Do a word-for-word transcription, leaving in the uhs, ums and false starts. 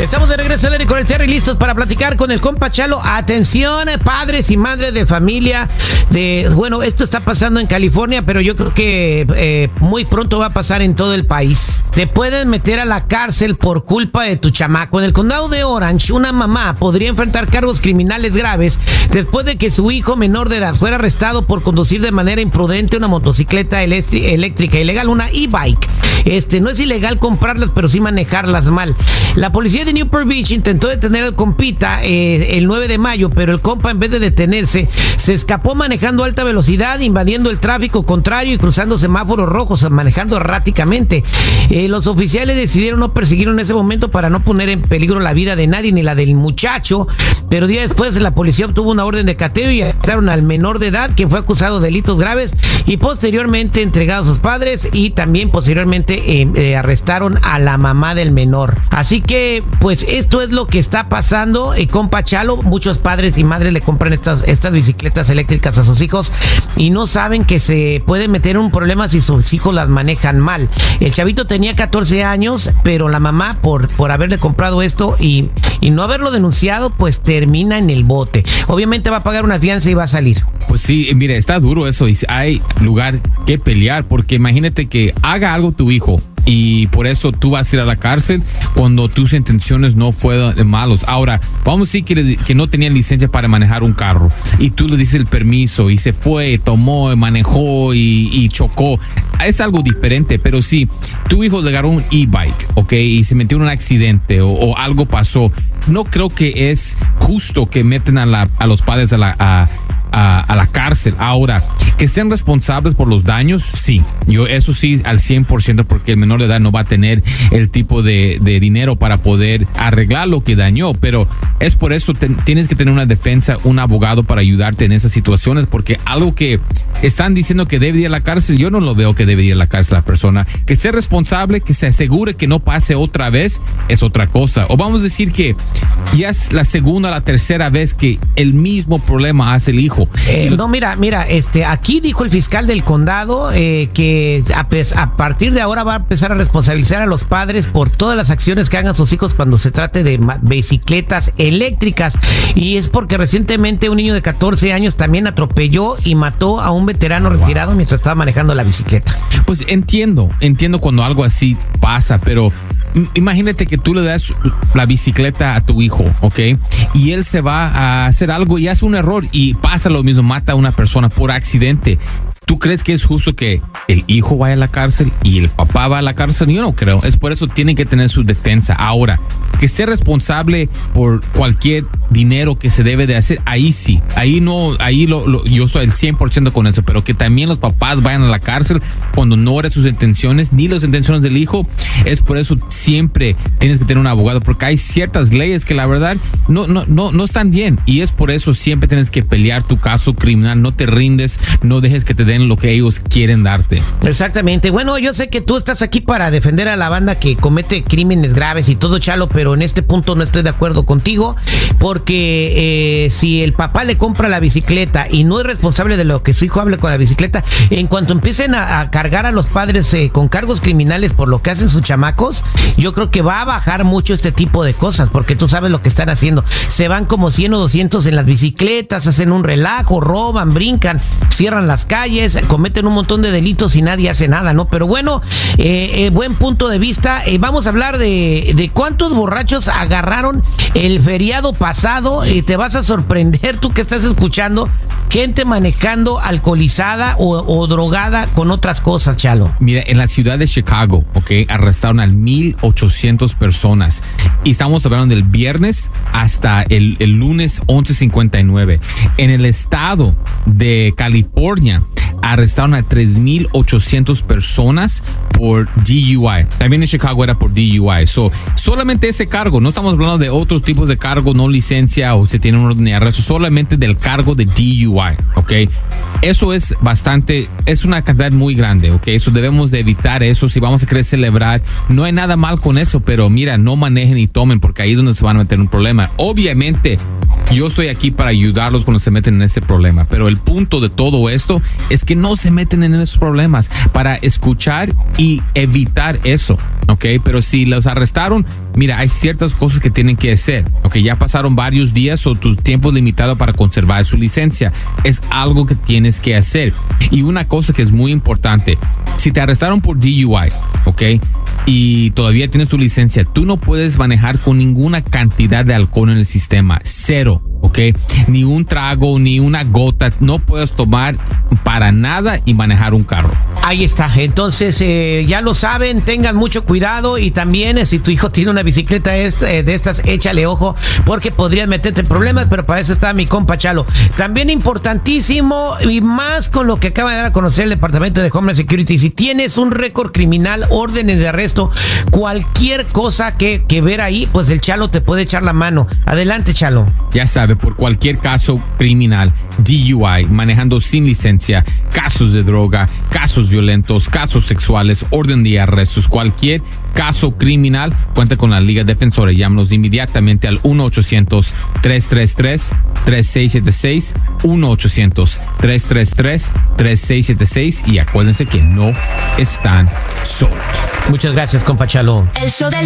Estamos de regreso al aire con el Terry, listos para platicar con el compa Chalo. Atención, padres y madres de familia. De, bueno, esto está pasando en California, pero yo creo que eh, muy pronto va a pasar en todo el país. Te pueden meter a la cárcel por culpa de tu chamaco. En el condado de Orange, una mamá podría enfrentar cargos criminales graves después de que su hijo menor de edad fuera arrestado por conducir de manera imprudente una motocicleta eléctrica ilegal, una e-bike. Este, no es ilegal comprarlas, pero sí manejarlas mal. La policía de Newport Beach intentó detener al compita eh, el nueve de mayo, pero el compa, en vez de detenerse, se escapó manejando a alta velocidad, invadiendo el tráfico contrario y cruzando semáforos rojos, manejando erráticamente. Eh, los oficiales decidieron no perseguirlo en ese momento para no poner en peligro la vida de nadie ni la del muchacho, pero días después la policía obtuvo una orden de cateo y arrestaron al menor de edad, quien fue acusado de delitos graves y posteriormente entregado a sus padres, y también posteriormente eh, eh, arrestaron a la mamá del menor. Así que pues esto es lo que está pasando, eh, compa Chalo. Muchos padres y madres le compran estas, estas bicicletas eléctricas a sus hijos y no saben que se puede meter en un problema si sus hijos las manejan mal. El chavito tenía catorce años, pero la mamá, por, por haberle comprado esto y, y no haberlo denunciado, pues termina en el bote. Obviamente va a pagar una fianza y va a salir. Pues sí, mire, está duro eso y hay lugar que pelear, porque imagínate que haga algo tu hijo y por eso tú vas a ir a la cárcel cuando tus intenciones no fueron malos. Ahora, vamos a decir que, que no tenía licencia para manejar un carro y tú le dices el permiso y se fue, tomó, manejó y, y chocó. Es algo diferente, pero si tu hijo le agarró un e-bike, ok, y se metió en un accidente o, o algo pasó, no creo que es justo que meten a, la, a los padres a la... A, A, a la cárcel. Ahora, que sean responsables por los daños, sí, yo eso sí al cien por ciento, porque el menor de edad no va a tener el tipo de, de dinero para poder arreglar lo que dañó, pero es por eso te, tienes que tener una defensa, un abogado para ayudarte en esas situaciones, porque algo que están diciendo que debe ir a la cárcel, yo no lo veo que debe ir a la cárcel la persona. Que sea responsable, que se asegure que no pase otra vez, es otra cosa. O vamos a decir que ya es la segunda o la tercera vez que el mismo problema hace el hijo. Eh, no, mira, mira, este, aquí dijo el fiscal del condado eh, que a, a partir de ahora va a empezar a responsabilizar a los padres por todas las acciones que hagan sus hijos cuando se trate de bicicletas eléctricas. Y es porque recientemente un niño de catorce años también atropelló y mató a un veterano retirado wow. mientras estaba manejando la bicicleta. Pues entiendo, entiendo cuando algo así pasa, pero imagínate que tú le das la bicicleta a tu hijo, ¿ok? Y él se va a hacer algo y hace un error y pasa lo mismo, mata a una persona por accidente. ¿Tú crees que es justo que el hijo vaya a la cárcel y el papá va a la cárcel? Yo no creo. Es por eso tienen que tener su defensa. Ahora, que sea responsable por cualquier dinero que se debe de hacer, ahí sí. Ahí no, ahí lo, lo, yo estoy al cien por ciento con eso. Pero que también los papás vayan a la cárcel cuando no eran sus intenciones, ni las intenciones del hijo. Es por eso siempre tienes que tener un abogado, porque hay ciertas leyes que la verdad no, no, no, no están bien. Y es por eso siempre tienes que pelear tu caso criminal. No te rindes, no dejes que te den lo que ellos quieren darte. Exactamente. Bueno, yo sé que tú estás aquí para defender a la banda que comete crímenes graves y todo, Chalo, pero en este punto no estoy de acuerdo contigo, porque eh, si el papá le compra la bicicleta y no es responsable de lo que su hijo hable con la bicicleta, en cuanto empiecen a, a cargar a los padres eh, con cargos criminales por lo que hacen sus chamacos, yo creo que va a bajar mucho este tipo de cosas, porque tú sabes lo que están haciendo. Se van como cien o doscientos en las bicicletas, hacen un relajo, roban, brincan, cierran las calles, cometen un montón de delitos y nadie hace nada, ¿no? Pero bueno, eh, eh, buen punto de vista. Eh, vamos a hablar de, de cuántos borrachos agarraron el feriado pasado. Eh, te vas a sorprender, tú que estás escuchando, gente manejando alcoholizada o, o drogada con otras cosas, Chalo. Mira, en la ciudad de Chicago, ok, arrestaron a mil ochocientas personas. Y estamos hablando del viernes hasta el, el lunes once cincuenta y nueve. En el estado de California, arrestaron a tres mil ochocientas personas por D U I. También en Chicago era por D U I. So, solamente ese cargo, no estamos hablando de otros tipos de cargo, no licencia o se tiene un orden de arresto, solamente del cargo de D U I, ¿ok? Eso es bastante, es una cantidad muy grande, ¿ok? Eso debemos de evitar eso si vamos a querer celebrar. No hay nada mal con eso, pero mira, no manejen y tomen, porque ahí es donde se van a meter un problema. Obviamente, Yo estoy aquí para ayudarlos cuando se meten en ese problema. Pero el punto de todo esto es que no se meten en esos problemas, para escuchar y evitar eso, ¿ok? Pero si los arrestaron, mira, hay ciertas cosas que tienen que hacer, ¿ok? Ya pasaron varios días o tu tiempo es limitado para conservar su licencia. Es algo que tienes que hacer. Y una cosa que es muy importante, si te arrestaron por D U I, ¿ok? Y todavía tienes tu licencia, tú no puedes manejar con ninguna cantidad de alcohol en el sistema. Cero, ¿ok? Ni un trago, ni una gota. No puedes tomar para nada y manejar un carro. Ahí está. Entonces, eh, ya lo saben, tengan mucho cuidado. Y también, eh, si tu hijo tiene una bicicleta esta, eh, de estas, échale ojo, porque podrías meterte en problemas, pero para eso está mi compa Chalo. También importantísimo, y más con lo que acaba de dar a conocer el Departamento de Homeland Security, si tienes un récord criminal, órdenes de arresto, cualquier cosa que, que ver ahí, pues el Chalo te puede echar la mano. Adelante, Chalo. Ya sabe, por cualquier caso criminal, D U I, manejando sin licencia, casos de droga, casos violentos, casos sexuales, orden de arrestos, cualquier caso criminal, cuenta con la Liga Defensora. Llámanos inmediatamente al uno ochocientos, tres tres tres, tres seis siete seis, uno ochocientos, tres tres tres, tres seis siete seis, y acuérdense que no están solos. Muchas gracias, compa Chalo. El show del